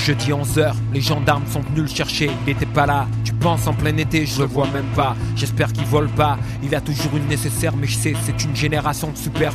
Jeudi 11h, les gendarmes sont venus le chercher, il était pas là. Tu penses en plein été, je le vois même pas. J'espère qu'il vole pas, il a toujours une nécessaire, mais je sais, c'est une génération de super